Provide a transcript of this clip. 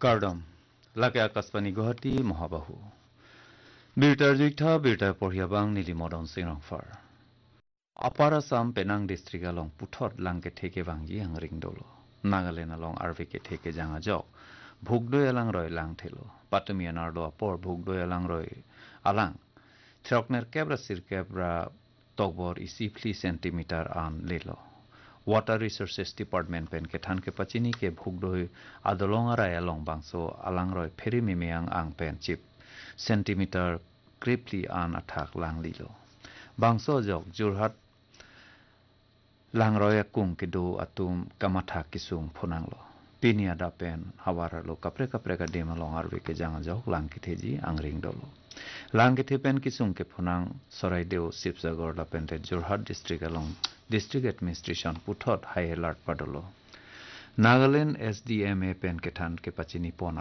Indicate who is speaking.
Speaker 1: কাৰ্ডম লাকে আকাশবাণী গুৱাহাটী মহাবাহু বিৰটাৰ জুইথা বিৰটাৰ পঢ়িয়াবাং নীলি Madan সিংৰংফাৰ upper Assam Penang district Along পুথত লাংকে থেকে বাংগি আং রিংদলো নাগালেণ্ড আলং আরবিকে থেকে জাঙা জক ভুগদৈ আলাং রয় লাং থেলো পাতুমিয়া নারদো আপর ভুগদৈ আলাং রয় আলাং থ্রকনের কেবরা সির কেবরা তকবর ইসিফলি সেন্টিমিটার আন লেলো Water Resources Department pen ke than ke pachini ke bhugdoi adolong ara along bangso alangroi pheri mimiang ang pen chip centimeter kripli an athak lang lilo bangso jok jurhat langroi kung ke do atum kamatha kisung phunanglo pinia da pen hawara lo kapre kapre ka dem along arwe ke jang jok lang ke theji angring dolo lang ke pen kisung ke phunang sorai deu sipsagor da pen te jurhat district along District Administration puthot high alert padolo Nagaland SDMA pen ke than ke pachini pon